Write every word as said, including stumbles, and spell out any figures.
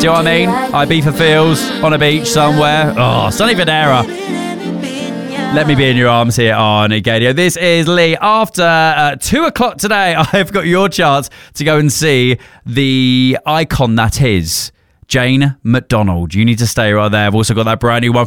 you know what I mean? Ibiza feels on a beach somewhere. Oh, Sonny Fodera. Let me be in your arms here on Gadio. This is Lee. After uh, two o'clock today, I've got your chance to go and see the icon that is Jane McDonald. You need to stay right there. I've also got that brand new one